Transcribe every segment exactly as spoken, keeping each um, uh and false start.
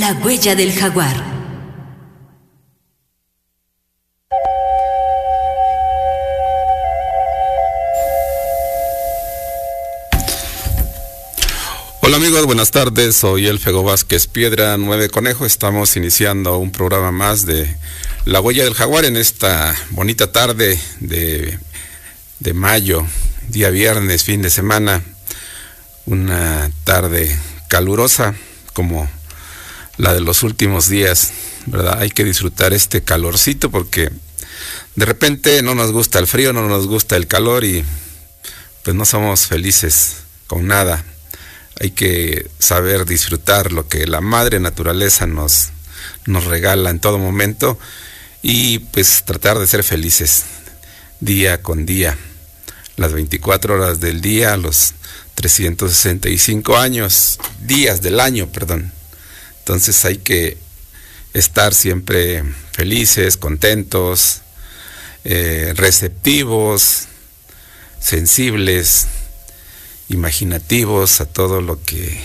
La huella del jaguar. Hola amigos, buenas tardes, soy el Fego Vázquez Piedra, Nueve Conejo. Estamos iniciando un programa más de La Huella del Jaguar en esta bonita tarde de, de mayo, día viernes, fin de semana. Una tarde calurosa como la de los últimos días, ¿verdad? Hay que disfrutar este calorcito porque de repente no nos gusta el frío, no nos gusta el calor y pues no somos felices con nada. Hay que saber disfrutar lo que la madre naturaleza nos, nos regala en todo momento y pues tratar de ser felices día con día, las veinticuatro horas del día, los trescientos sesenta y cinco años, días del año, perdón. Entonces hay que estar siempre felices, contentos, eh, receptivos, sensibles, imaginativos a todo lo que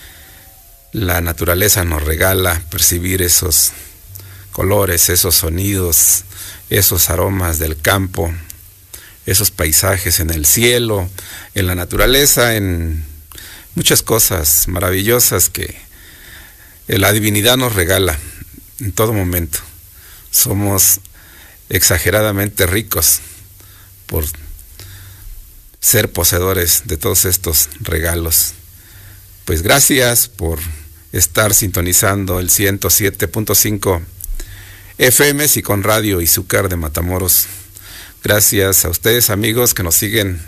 la naturaleza nos regala, percibir esos colores, esos sonidos, esos aromas del campo, esos paisajes en el cielo, en la naturaleza, en muchas cosas maravillosas que la divinidad nos regala en todo momento. Somos exageradamente ricos por ser poseedores de todos estos regalos. Pues gracias por estar sintonizando el ciento siete punto cinco F M Sicón Radio Izúcar de Matamoros. Gracias a ustedes amigos que nos siguen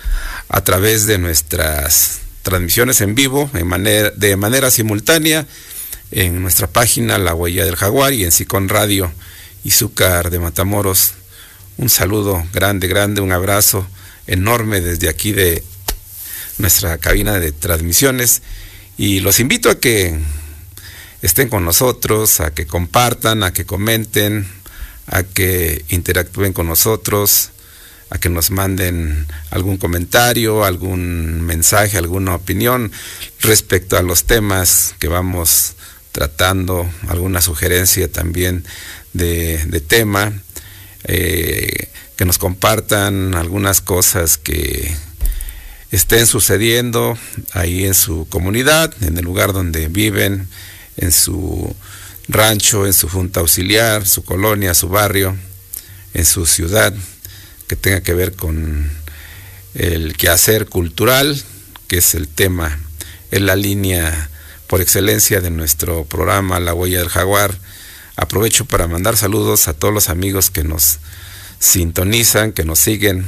a través de nuestras transmisiones en vivo, en manera, de manera simultánea, en nuestra página La Huella del Jaguar y en Sicón Radio Izúcar de Matamoros. Un saludo grande, grande, un abrazo enorme desde aquí de nuestra cabina de transmisiones y los invito a que estén con nosotros, a que compartan, a que comenten, a que interactúen con nosotros, a que nos manden algún comentario, algún mensaje, alguna opinión respecto a los temas que vamos tratando, alguna sugerencia también de, de tema, eh, que nos compartan algunas cosas que estén sucediendo ahí en su comunidad, en el lugar donde viven, en su rancho, en su junta auxiliar, su colonia, su barrio, en su ciudad, que tenga que ver con el quehacer cultural, que es el tema, es la línea por excelencia de nuestro programa La Huella del Jaguar. Aprovecho para mandar saludos a todos los amigos que nos sintonizan, que nos siguen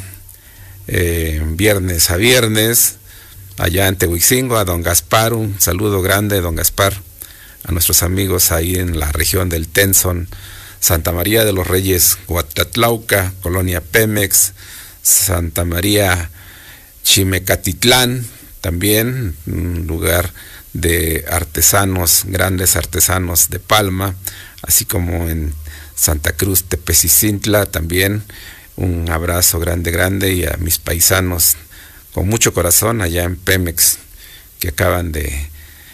eh, viernes a viernes, allá en Tehuicingo, a don Gaspar, un saludo grande, don Gaspar, a nuestros amigos ahí en la región del Tenzon, Santa María de los Reyes, Huatlauca, Colonia Pemex, Santa María Chimecatitlán, también un lugar de artesanos, grandes artesanos de palma, así como en Santa Cruz Tepecicintla también. Un abrazo grande, grande, y a mis paisanos con mucho corazón allá en Pemex, que acaban de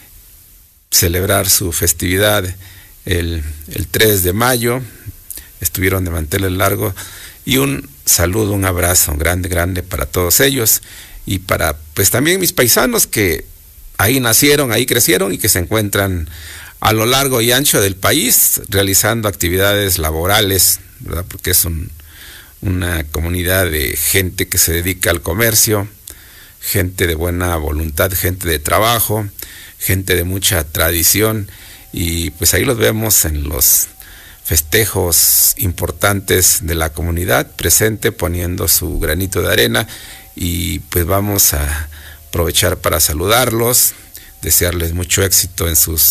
celebrar su festividad el, el tres de mayo, estuvieron de manteles largos, y un saludo, un abrazo grande, grande para todos ellos, y para pues también mis paisanos que ahí nacieron, ahí crecieron y que se encuentran a lo largo y ancho del país realizando actividades laborales, ¿verdad? Porque es un, una comunidad de gente que se dedica al comercio, gente de buena voluntad, gente de trabajo, gente de mucha tradición, y pues ahí los vemos en los festejos importantes de la comunidad, presente, poniendo su granito de arena, y pues vamos a aprovechar para saludarlos, desearles mucho éxito en sus